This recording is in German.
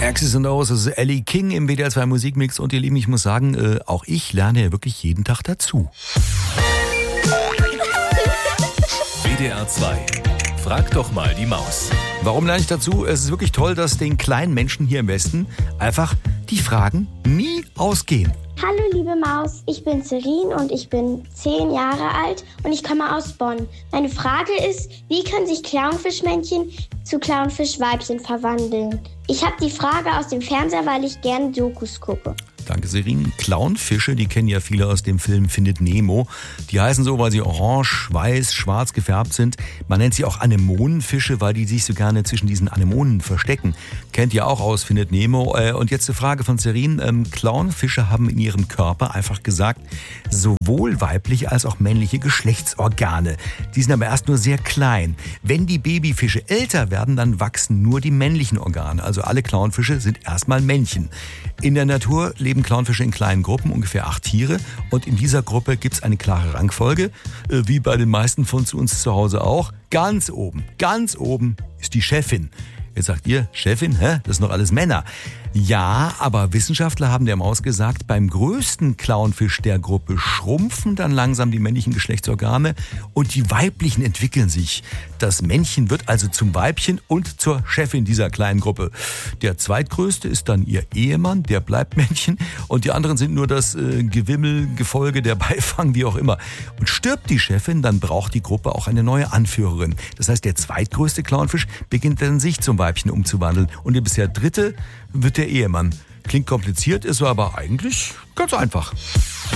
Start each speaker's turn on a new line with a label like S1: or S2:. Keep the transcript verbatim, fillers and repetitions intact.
S1: X's and O's, das ist Ellie King im W D R zwei Musikmix. Und ihr Lieben, ich muss sagen, äh, auch ich lerne ja wirklich jeden Tag dazu.
S2: W D R zwei. Frag doch mal die Maus.
S1: Warum lerne ich dazu? Es ist wirklich toll, dass den kleinen Menschen hier im Westen einfach die Fragen nie ausgehen.
S3: Hallo liebe Maus, ich bin Serin und ich bin zehn Jahre alt und ich komme aus Bonn. Meine Frage ist, wie können sich Clownfischmännchen zu Clownfischweibchen verwandeln? Ich habe die Frage aus dem Fernseher, weil ich gerne Dokus gucke.
S1: Danke, Serin. Clownfische, die kennen ja viele aus dem Film Findet Nemo. Die heißen so, weil sie orange, weiß, schwarz gefärbt sind. Man nennt sie auch Anemonenfische, weil die sich so gerne zwischen diesen Anemonen verstecken. Kennt ihr auch aus Findet Nemo. Und jetzt eine Frage von Serin. Ähm, Clownfische haben in ihrem Körper, einfach gesagt, sowohl weibliche als auch männliche Geschlechtsorgane. Die sind aber erst nur sehr klein. Wenn die Babyfische älter werden, dann wachsen nur die männlichen Organe. Also alle Clownfische sind erstmal Männchen. In der Natur leben Clownfische in kleinen Gruppen, ungefähr acht Tiere. Und in dieser Gruppe gibt es eine klare Rangfolge, äh, wie bei den meisten von uns zu Hause auch. Ganz oben, ganz oben ist die Chefin. Jetzt sagt ihr, Chefin, hä? Das sind doch alles Männer. Ja, aber Wissenschaftler haben der Maus gesagt, beim größten Clownfisch der Gruppe schrumpfen dann langsam die männlichen Geschlechtsorgane und die weiblichen entwickeln sich. Das Männchen wird also zum Weibchen und zur Chefin dieser kleinen Gruppe. Der zweitgrößte ist dann ihr Ehemann, der bleibt Männchen und die anderen sind nur das äh, Gewimmel, Gefolge, der Beifang, wie auch immer. Und stirbt die Chefin, dann braucht die Gruppe auch eine neue Anführerin. Das heißt, der zweitgrößte Clownfisch beginnt dann sich zum Weibchen umzuwandeln und der bisher dritte wird der Ehemann. Klingt kompliziert, ist aber eigentlich ganz einfach.